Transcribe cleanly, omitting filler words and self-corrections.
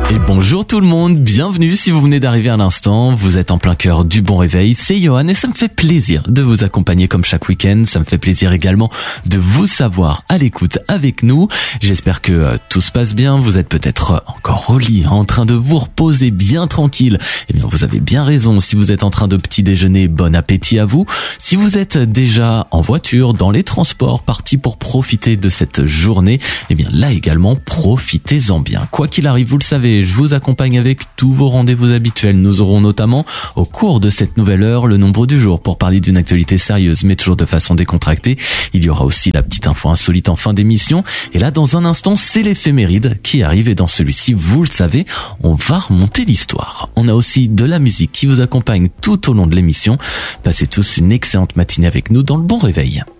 Et bonjour tout le monde, bienvenue si vous venez d'arriver à l'instant, vous êtes en plein cœur du bon réveil, c'est Johan et ça me fait plaisir de vous accompagner comme chaque week-end, ça me fait plaisir également de vous savoir à l'écoute avec nous. J'espère que tout se passe bien, vous êtes peut-être encore au lit, en train de vous reposer bien tranquille. Eh bien vous avez bien raison, si vous êtes en train de petit déjeuner, bon appétit à vous. Si vous êtes déjà en voiture, dans les transports, partis pour profiter de cette journée, eh bien là également profitez-en bien. Quoi qu'il arrive, vous le savez, je vous accompagne avec tous vos rendez-vous habituels. Nous aurons notamment, au cours de cette nouvelle heure, le nombre du jour pour parler d'une actualité sérieuse, mais toujours de façon décontractée. Il y aura aussi la petite info insolite en fin d'émission. Et là, dans un instant, c'est l'éphéméride qui arrive. Et dans celui-ci, vous le savez, on va remonter l'histoire. On a aussi de la musique qui vous accompagne tout au long de l'émission. Passez tous une excellente matinée avec nous dans le bon réveil.